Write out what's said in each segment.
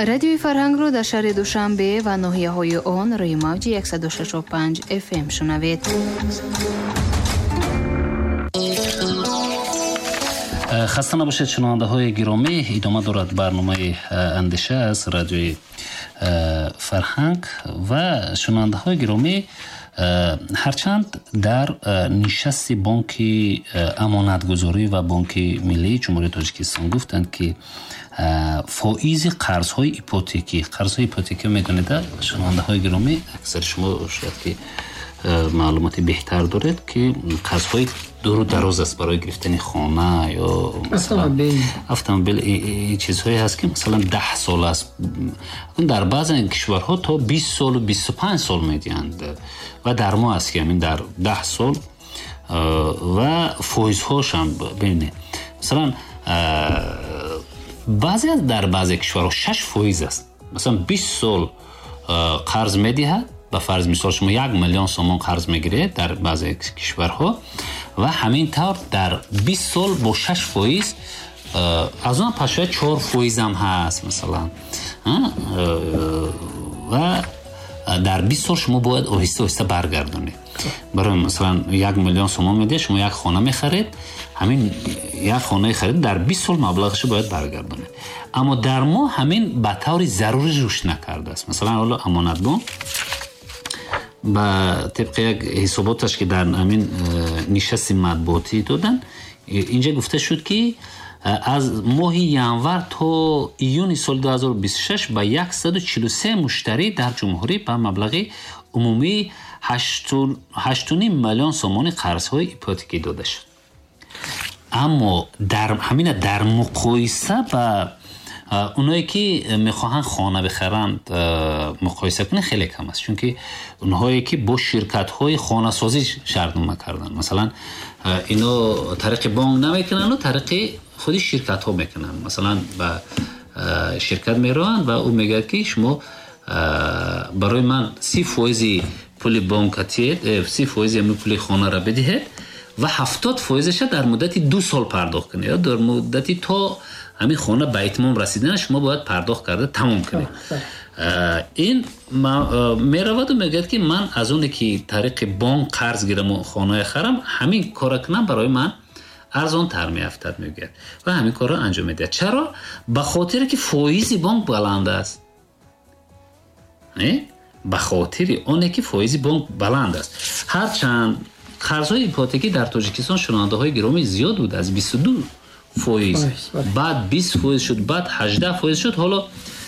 радиои Фарҳангро дар шаҳри Душанбе ва ноҳияҳои он рӯи мавҷи 106.5 FM шунавед. خسته نباشید شنونده گرامی. ادامه دارد برنامه اندیشه از رادیوی فرهنگ و شنونده های گرامی، هرچند در نشست بانک امانتگذاری و بانک ملی جمهوری تاجیکستان گفتند که فائز قرض‌های ایپوتیکی میدونید شنونده های گرامی، اکثر شما شاید که معلومات بهتر دارید که قرض‌های دور و دراز است برای گرفتن خانه یا اتومبیل این چیزهایی هست که مثلا 10 سال است. در بعضی کشورها تا 20 سال و 25 سال میدهند و در ما است که همین در 10 سال و فایزهاش هم ببینید مثلا در بعضی کشورها 6 فایز است. مثلا 20 سال قرض میدهد، به فرض مثال شما 1 میلیون سوم قرض میگیرید در بعضی کشورها و همین طور در 20 سال با 6 فایز، از اون پس 4 فایز هم هست مثلا، و در 20 سال شما باید آهسته آهسته برگردونید. برای مثلا 1 میلیون سوم میده، شما یک خانه میخرید، همین یک خانه خرید در 20 سال مبلغش باید برگردونید. اما در ما همین به طور ضروری روش نکرده است. مثلا حالا امانت بانک با طبق یک حساباتش که در همین نشست مطبوعاتی دادن، اینجا گفته شد که از ماه ینور تا ایون سال 2026 به 143 مشتری در جمهوری به مبلغ عمومی 8.5 میلیون سوم قرض‌های ایپوتیکی داده شد. اما در مقایسه با اونایی که میخواهند خانه بخرند مقایسه کنه خیلی کم است، چون که اونهایی که با شرکت های خانه سازی شرطنامه کردن، مثلا اینا طریق بانک نمیکنن و طریق خودی شرکت ها میکنن. مثلا با شرکت میروند و او میگه که شما برای من 30% پول بانکیت 30% پول خانه را بدهید و 70% در مدت 2 سال پرداخت کنید، یا در مدتی تا همین خانه به اتمام رسیدن شما باید پرداخت کرده تمام کنید. این میرود و میگه که من از اونی که طریق بانک قرض گیرم و خانه خرم، همین کار کنم برای من ارزان تر میافتد میگه و همین کار را انجام میده. چرا؟ به خاطر که فایز بانک بلند است. به خاطر اونی که فایز بانک بلند است. هرچند قرض‌های ایپوتیکی در تاجیکستان شنونده های گرامی زیاد بود، از 22 فایز بعد 20 فایز شد، بعد 18 فایز شد. حالا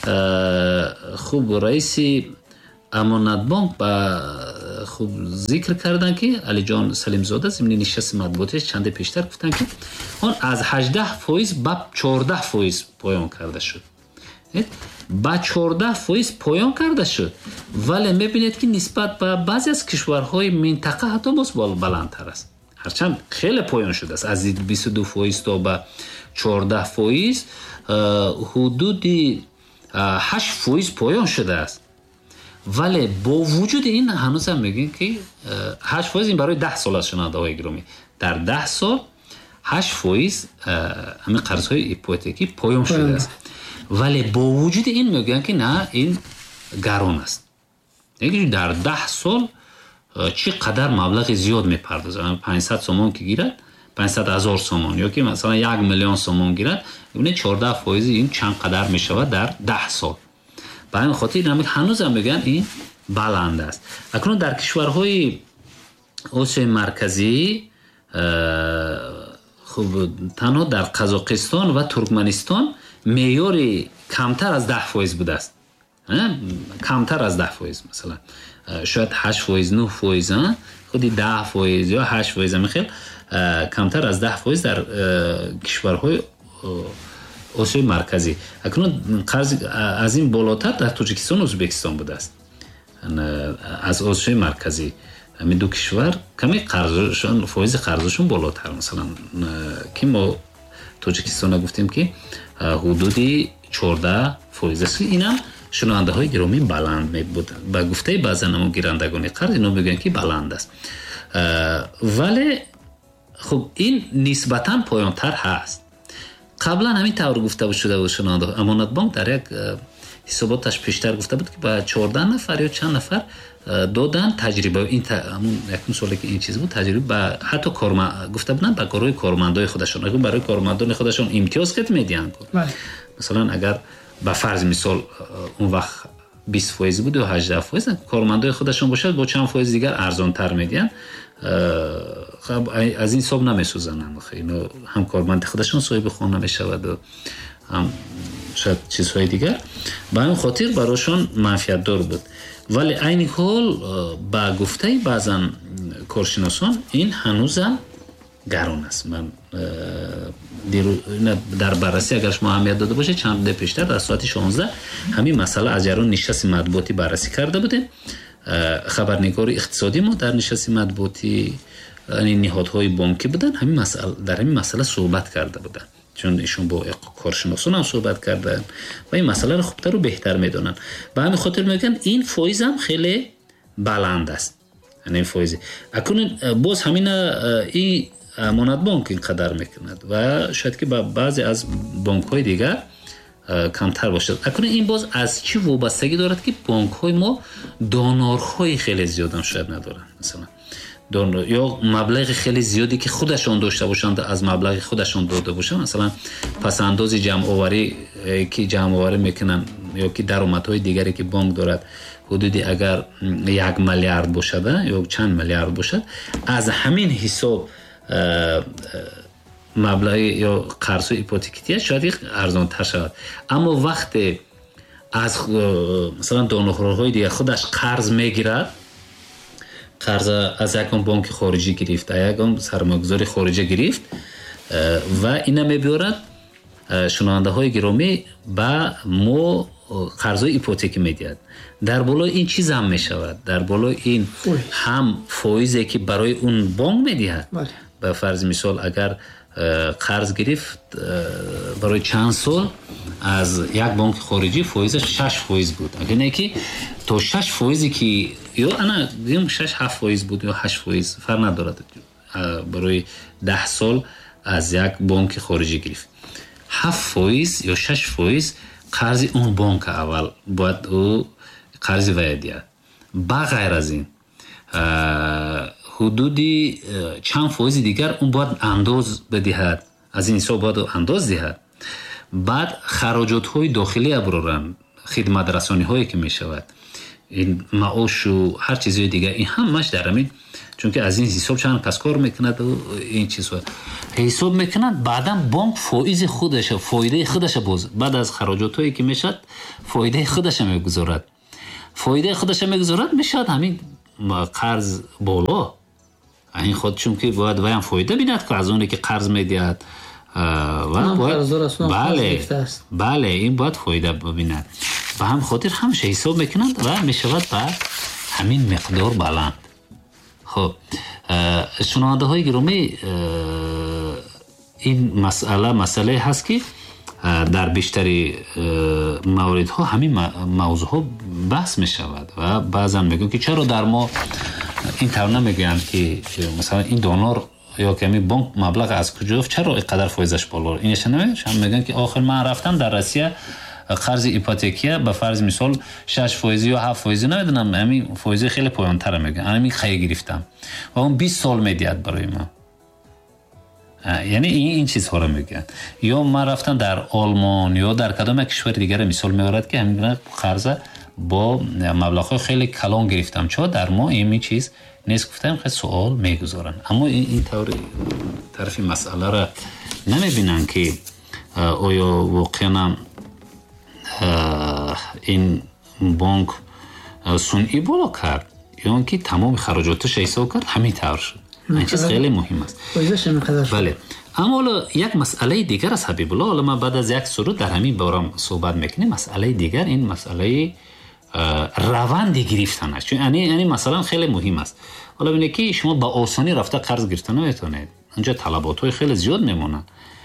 خوب رئیس امانت بانک با خوب ذکر کردن که علی جان سلیم زاده ضمن نشست مطبوعاتش چند پیشتر گفتن که اون از 18 فایز به 14 فایز پایان کرده شد. با 14 فایز پایان کرده شد، ولی میبینید که نسبت به بعضی از کشورهای منطقه حتی باز بلندتر است. هرچند خیلی پایان شده است، از 22 فایز تا به 14 فایز حدود 8 فایز پایان شده است. ولی با وجود این هنوز هم میگین که 8 فایز این برای 10 سال است شنونده های گرامی. در 10 سال 8 فایز همین قرض‌های ایپوتیکی پایان شده است. ولی با وجود این میگن که نه، این گران است. یعنی در 10 سال چقدر مبلغ زیاد میپردازه. 500 سوم که گیرد 500,000 سوم، یا که مثلا 1 میلیون سوم گیرد، یعنی 14 فایز این چند قدر میشود در 10 سال. به همین خاطر هنوز هم میگن این بلند است. اکنون در کشورهای آسیای مرکزی خب تنها در قزاقستان و ترکمنستان معیاری کمتر از 10 فایز بوده است. کمتر از 10 فایز، مثلا شاید 8 فایز 9 فایز، خودی 10 فایز یا 8 فایز هم خیلی کمتر از 10 فایز در کشورهای آسیای مرکزی. اکنون قرض از این بالاتر در تاجیکستان و ازبکستان بوده است. از آسیای مرکزی همین دو کشور کمی قرضشون، فایز قرضشون بالاتر. مثلا که ما تاجیکستان گفتیم که حدودی 14 فایز است. اینم شنونده های گرامی بلند می بود. با گفته بعضن هم گیرندگان قرض اینا میگن که بلند است، ولی خب این نسبتاً پایانتر هست. قبلا همین طور گفته شده بود شنونده امانت بانک در یک حساباتش پیشتر گفته بود که با 14 نفر یا چند نفر دادن تجربه این همون یکم سالی که این چیز بود تجربه با حتی گفته بودن با گروه کارمندای خودشون برای کارمندان خودشون امتیاز خدمت میدن. مثلا اگر با فرض مثال اون وقت 20% بود یا 18% کارمندای خودشون باشد با چند فایز دیگر ارزان تر میدن. خب از این حساب نمیسوزن اینا هم کارمند خودشون صاحب خونه نمیشود و هم شاید چیزهای دیگر با این خاطر براشون منفعت دار بود. ولی عین حال با گفته بعضا کارشناسان این هنوزم گران است. من در بررسی اگر شما اهمیت داده باشه چند ده پیشتر در ساعت 16 همین مسئله از جریان نشست مطبوعاتی بررسی کرده بودیم. خبرنگار اقتصادی ما در نشست مطبوعاتی این نهادهای بانکی بودن همین مسئله در همین مسئله صحبت کرده بودن چون ایشون با کارشناسان هم صحبت کردن و این مسئله رو خوبتر و بهتر میدونن. به همین خاطر میگن این فایز هم خیلی بلند است. یعنی فایز اکنون باز همین این امانت بانک اینقدر میکند و شاید که با بعضی از بانک های دیگر کمتر باشد. اکنون این باز از چی وابستگی دارد که بانک های ما دانارهای خیلی زیاد هم شاید ندارن، مثلا یا مبلغ خیلی زیادی که خودشون داشته باشند از مبلغ خودشون داده باشند، مثلا پس انداز جمع آوری که جمع آوری میکنن یا که درآمدهای دیگری که بانک دارد حدودی اگر 1 میلیارد باشد یا چند میلیارد باشد از همین حساب مبلغ یا قرض ایپوتیکی شاید ارزان تر شود. اما وقتی از مثلا دانشگاه‌های دیگه خودش قرض میگیرد، قرض از یک بانک خارجی گرفت یک سرمایه‌گذاری خارجی گرفت و اینا میبرد شنونده های گرامی با ما قرض ایپوتیکی میدهد. در بالای این چیز هم میشود، در بالای این هم فایزی که برای اون بانک میدهد. به فرض مثال اگر قرض گرفت برای چند سال از یک بانک خارجی فایزش 6% بود، اگر نه که تو 6% که یا انا دیم 6-7% بود یا 8% فرق ندارد برای 10 سال از یک بانک خارجی گرفت 7% یا 6% قرض اون بانک اول باید او قرض ویدیه. با غیر از این حدودی چند فایز دیگر اون باید انداز بدهد، از این حساب باید انداز دهد. بعد خراجات های داخلی ابرارن، خدمت رسانی هایی که می شود، این معاش و هر چیزی دیگر این همش در همین، چون که از این حساب چند کس کار میکند و این چیزها حساب میکند. بعدا بانک فایز خودش فایده خودش باز بعد از خراجات هایی که میشد فایده خودش میگذارد، فایده خودش میگذارد میشد همین قرض بالا این خود، چون که باید ویم فایده بیند که از اونی که قرض میدهد و باید بله این باید فایده ببیند. به هم خاطر همشه حساب میکنند و میشود به همین مقدار بلند. خب شنونده های گرامی این مسئله هست که در بیشتری موارد ها همین موضوع ها بحث می شود و بعضا میگن که چرا در ما این طور نمیگن که مثلا این دونار یا که همین بانک مبلغ از کجا چرا اینقدر فایزش بالا، اینش نمیگن. هم میگن که آخر من رفتم در روسیه قرض ایپوتیکیه به فرض مثال 6% یا 7% نمیدونم همین فایز خیلی پایین تر میگن، همین خیلی گرفتم و اون 20 سال میدید برای من. یعنی این چیزها رو میگن. یا من رفتم در آلمان یا در کدام کشور دیگر مثال میارد که همین قرض با مبلغ خیلی کلان گرفتم، چون در ما این چیز نیست. گفتم خیلی سوال میگذارن، اما این طرف مسئله را نمیبینن که آیا واقعا این بانک صنعی بالا کرد یا اینکه تمام خراجاتش حساب کرد همین طور شد. این چیز خیلی مهم است. بله. اما حالا یک مسئله دیگر از حبیب الله، حالا ما بعد از یک سرود در همین بارم صحبت میکنیم. مسئله دیگر این مسئله روند گرفتنش، چون یعنی مثلا خیلی مهم است. حالا ببینید که شما با آسانی رفته قرض گرفتن نمیتونید، اونجا طلبات‌های خیلی زیاد میمونن.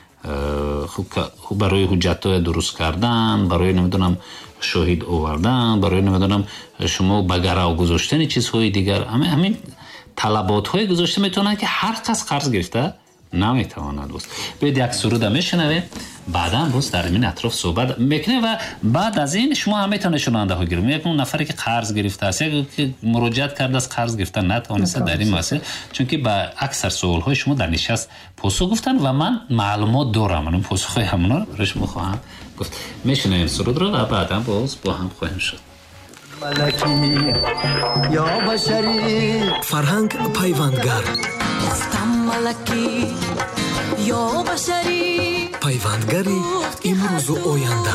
خب برای حجت‌های درست کردن، برای نمیدونم شاهد آوردن، برای نمیدونم شما بگرا گذاشتن چیزهای دیگر، همین طلبات‌های گذاشته میتونن که هر کس قرض گرفته نمیتواند. بس بیاید یک سرود میشنویم баъдан боз дар ин атроф суҳбат мекунем ва баъд аз ин шумо ҳам метавонед шунавандаҳо гирем. Якун нафаре ки қарз гирифтааст, яке ки муроҷиат кардааст қарз гирифта натавониста дар ин масъала, чунки ба аксар суолҳои шумо дар нишаст посух гуфтанд ва ман маълумот дорам. Ман посухҳои ҳамонро барои шумо хоҳам гуфт. мешунавем сурудро ва баъдан боз бо ҳам хоҳем шуд. ملکی یا بشری فرهنگ پیوندگر گفتم ملکی یا بشری پیوندگری امروز و آینده